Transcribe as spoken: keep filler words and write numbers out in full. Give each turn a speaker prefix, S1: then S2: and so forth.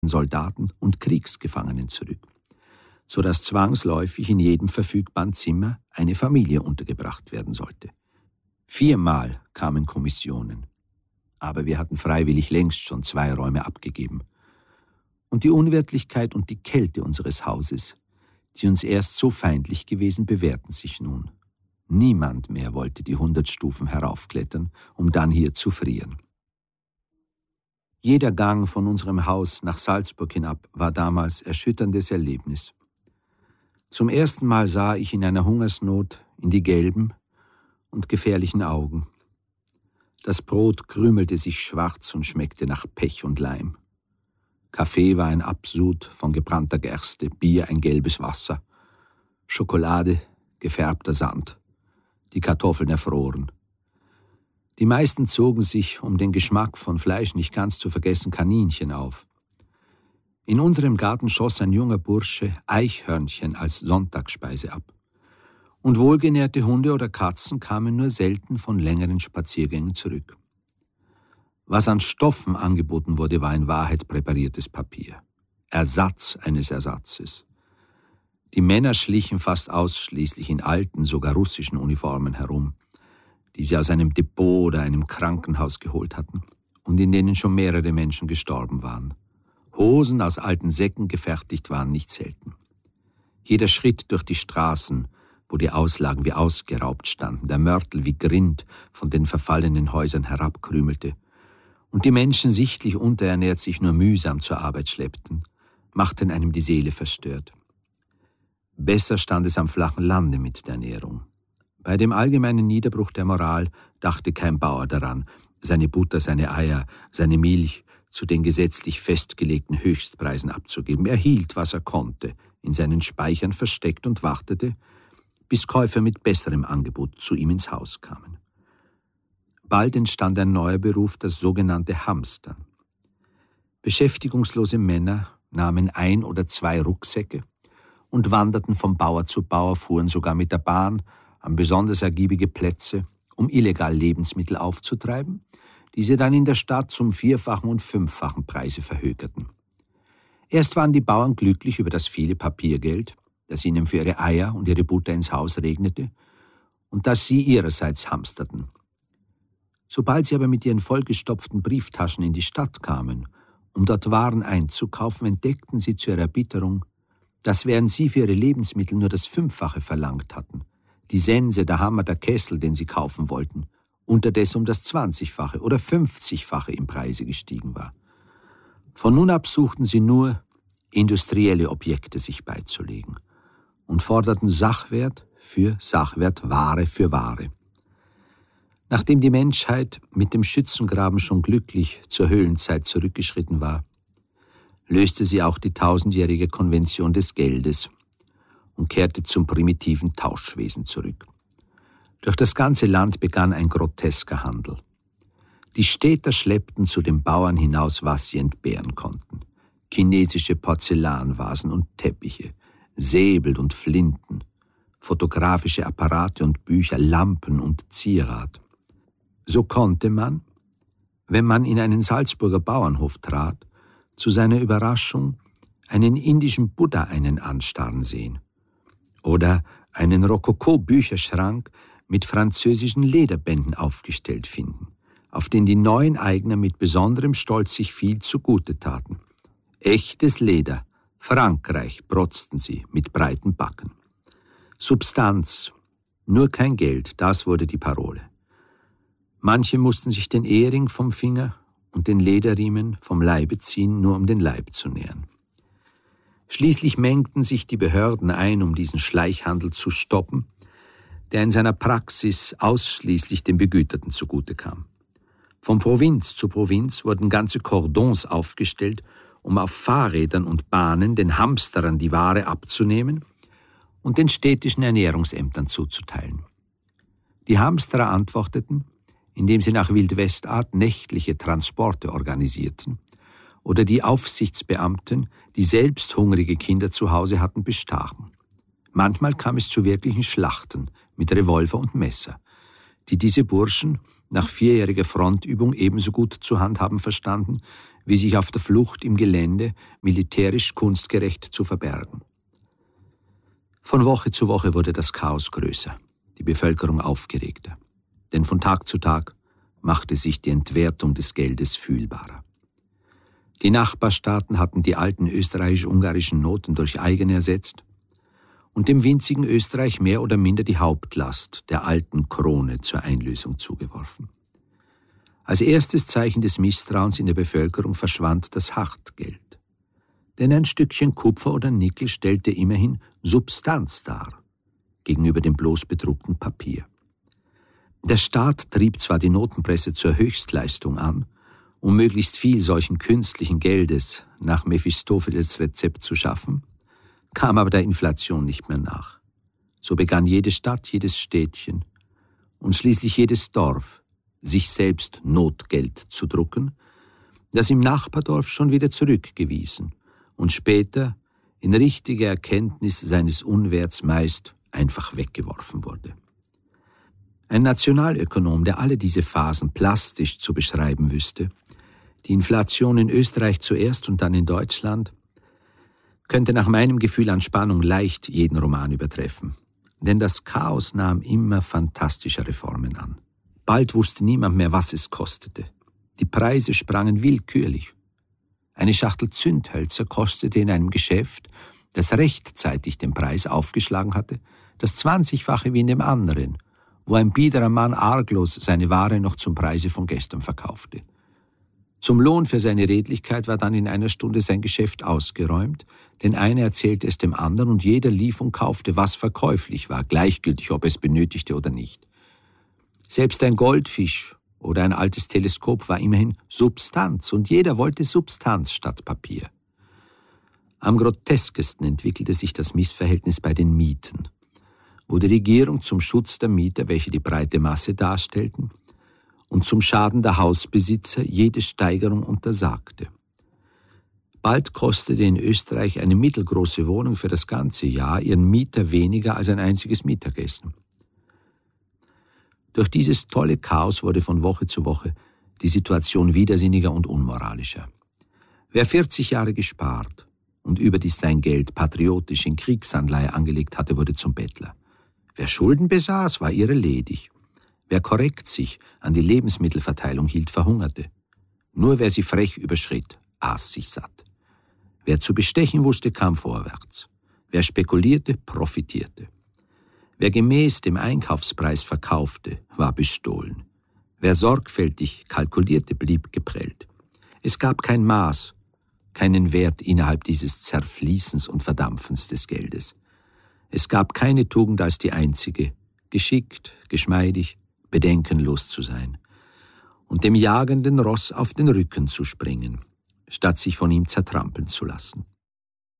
S1: Soldaten und Kriegsgefangenen zurück, so dass zwangsläufig in jedem verfügbaren Zimmer eine Familie untergebracht werden sollte. Viermal kamen Kommissionen, aber wir hatten freiwillig längst schon zwei Räume abgegeben. Und die Unwirtlichkeit und die Kälte unseres Hauses, die uns erst so feindlich gewesen, bewährten sich nun. Niemand mehr wollte die hundert Stufen heraufklettern, um dann hier zu frieren. Jeder Gang von unserem Haus nach Salzburg hinab war damals erschütterndes Erlebnis. Zum ersten Mal sah ich in einer Hungersnot in die gelben und gefährlichen Augen. Das Brot krümelte sich schwarz und schmeckte nach Pech und Leim. Kaffee war ein Absud von gebrannter Gerste, Bier ein gelbes Wasser, Schokolade gefärbter Sand, die Kartoffeln erfroren. Die meisten zogen sich, um den Geschmack von Fleisch nicht ganz zu vergessen, Kaninchen auf. In unserem Garten schoss ein junger Bursche Eichhörnchen als Sonntagsspeise ab. Und wohlgenährte Hunde oder Katzen kamen nur selten von längeren Spaziergängen zurück. Was an Stoffen angeboten wurde, war in Wahrheit präpariertes Papier. Ersatz eines Ersatzes. Die Männer schlichen fast ausschließlich in alten, sogar russischen Uniformen herum, die sie aus einem Depot oder einem Krankenhaus geholt hatten und in denen schon mehrere Menschen gestorben waren. Hosen aus alten Säcken gefertigt waren nicht selten. Jeder Schritt durch die Straßen, wo die Auslagen wie ausgeraubt standen, der Mörtel wie Grind von den verfallenen Häusern herabkrümelte und die Menschen sichtlich unterernährt sich nur mühsam zur Arbeit schleppten, machten einem die Seele verstört. Besser stand es am flachen Lande mit der Ernährung. Bei dem allgemeinen Niederbruch der Moral dachte kein Bauer daran, seine Butter, seine Eier, seine Milch zu den gesetzlich festgelegten Höchstpreisen abzugeben. Er hielt, was er konnte, in seinen Speichern versteckt und wartete, bis Käufer mit besserem Angebot zu ihm ins Haus kamen. Bald entstand ein neuer Beruf, das sogenannte Hamstern. Beschäftigungslose Männer nahmen ein oder zwei Rucksäcke und wanderten von Bauer zu Bauer, fuhren sogar mit der Bahn an besonders ergiebige Plätze, um illegal Lebensmittel aufzutreiben, die sie dann in der Stadt zum vierfachen und fünffachen Preise verhökerten. Erst waren die Bauern glücklich über das viele Papiergeld, das ihnen für ihre Eier und ihre Butter ins Haus regnete, und das sie ihrerseits hamsterten. Sobald sie aber mit ihren vollgestopften Brieftaschen in die Stadt kamen, um dort Waren einzukaufen, entdeckten sie zu ihrer Erbitterung, dass während sie für ihre Lebensmittel nur das Fünffache verlangt hatten, die Sense, der Hammer, der Kessel, den sie kaufen wollten, unterdessen um das Zwanzigfache oder Fünfzigfache im Preise gestiegen war. Von nun ab suchten sie nur, industrielle Objekte sich beizulegen und forderten Sachwert für Sachwert, Ware für Ware. Nachdem die Menschheit mit dem Schützengraben schon glücklich zur Höhlenzeit zurückgeschritten war, löste sie auch die tausendjährige Konvention des Geldes und kehrte zum primitiven Tauschwesen zurück. Durch das ganze Land begann ein grotesker Handel. Die Städter schleppten zu den Bauern hinaus, was sie entbehren konnten. Chinesische Porzellanvasen und Teppiche, Säbel und Flinten, fotografische Apparate und Bücher, Lampen und Zierat. So konnte man, wenn man in einen Salzburger Bauernhof trat, zu seiner Überraschung einen indischen Buddha einen anstarren sehen oder einen Rokoko-Bücherschrank mit französischen Lederbänden aufgestellt finden, auf den die neuen Eigner mit besonderem Stolz sich viel zugute taten. Echtes Leder, Frankreich, protzten sie mit breiten Backen. Substanz, nur kein Geld, das wurde die Parole. Manche mussten sich den Ehering vom Finger und den Lederriemen vom Leibe ziehen, nur um den Leib zu nähren. Schließlich mengten sich die Behörden ein, um diesen Schleichhandel zu stoppen, der in seiner Praxis ausschließlich den Begüterten zugute kam. Von Provinz zu Provinz wurden ganze Kordons aufgestellt, um auf Fahrrädern und Bahnen den Hamsterern die Ware abzunehmen und den städtischen Ernährungsämtern zuzuteilen. Die Hamsterer antworteten, indem sie nach Wildwestart nächtliche Transporte organisierten oder die Aufsichtsbeamten, die selbst hungrige Kinder zu Hause hatten, bestachen. Manchmal kam es zu wirklichen Schlachten mit Revolver und Messer, die diese Burschen nach vierjähriger Frontübung ebenso gut zu handhaben verstanden, wie sich auf der Flucht im Gelände militärisch kunstgerecht zu verbergen. Von Woche zu Woche wurde das Chaos größer, die Bevölkerung aufgeregter. Denn von Tag zu Tag machte sich die Entwertung des Geldes fühlbarer. Die Nachbarstaaten hatten die alten österreichisch-ungarischen Noten durch eigene ersetzt und dem winzigen Österreich mehr oder minder die Hauptlast der alten Krone zur Einlösung zugeworfen. Als erstes Zeichen des Misstrauens in der Bevölkerung verschwand das Hartgeld. Denn ein Stückchen Kupfer oder Nickel stellte immerhin Substanz dar, gegenüber dem bloß bedruckten Papier. Der Staat trieb zwar die Notenpresse zur Höchstleistung an, um möglichst viel solchen künstlichen Geldes nach Mephistopheles Rezept zu schaffen, kam aber der Inflation nicht mehr nach. So begann jede Stadt, jedes Städtchen und schließlich jedes Dorf, sich selbst Notgeld zu drucken, das im Nachbardorf schon wieder zurückgewiesen und später in richtiger Erkenntnis seines Unwerts meist einfach weggeworfen wurde. Ein Nationalökonom, der alle diese Phasen plastisch zu beschreiben wüsste, die Inflation in Österreich zuerst und dann in Deutschland, könnte nach meinem Gefühl an Spannung leicht jeden Roman übertreffen. Denn das Chaos nahm immer fantastischere Formen an. Bald wusste niemand mehr, was es kostete. Die Preise sprangen willkürlich. Eine Schachtel Zündhölzer kostete in einem Geschäft, das rechtzeitig den Preis aufgeschlagen hatte, das zwanzigfache wie in dem anderen, wo ein biederer Mann arglos seine Ware noch zum Preise von gestern verkaufte. Zum Lohn für seine Redlichkeit war dann in einer Stunde sein Geschäft ausgeräumt, denn einer erzählte es dem anderen und jeder lief und kaufte, was verkäuflich war, gleichgültig, ob er es benötigte oder nicht. Selbst ein Goldfisch oder ein altes Teleskop war immerhin Substanz und jeder wollte Substanz statt Papier. Am groteskesten entwickelte sich das Missverhältnis bei den Mieten, wo die Regierung zum Schutz der Mieter, welche die breite Masse darstellten, und zum Schaden der Hausbesitzer jede Steigerung untersagte. Bald kostete in Österreich eine mittelgroße Wohnung für das ganze Jahr ihren Mieter weniger als ein einziges Mittagessen. Durch dieses tolle Chaos wurde von Woche zu Woche die Situation widersinniger und unmoralischer. Wer vierzig Jahre gespart und überdies sein Geld patriotisch in Kriegsanleihe angelegt hatte, wurde zum Bettler. Wer Schulden besaß, war ihre ledig. Wer korrekt sich an die Lebensmittelverteilung hielt, verhungerte. Nur wer sie frech überschritt, aß sich satt. Wer zu bestechen wusste, kam vorwärts. Wer spekulierte, profitierte. Wer gemäß dem Einkaufspreis verkaufte, war bestohlen. Wer sorgfältig kalkulierte, blieb geprellt. Es gab kein Maß, keinen Wert innerhalb dieses Zerfließens und Verdampfens des Geldes. Es gab keine Tugend als die einzige, geschickt, geschmeidig, bedenkenlos zu sein und dem jagenden Ross auf den Rücken zu springen, statt sich von ihm zertrampeln zu lassen.